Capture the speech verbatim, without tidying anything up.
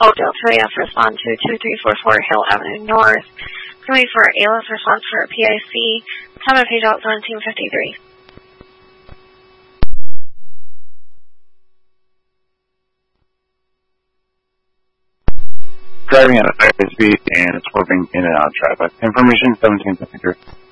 Oakdale two A F, respond to two three four four Hill Avenue North. three for A L F, response for P I C. Time of page out seventeen fifty-three. Driving at a high speed and swerving in and out of traffic. Information seventeen fifty-three.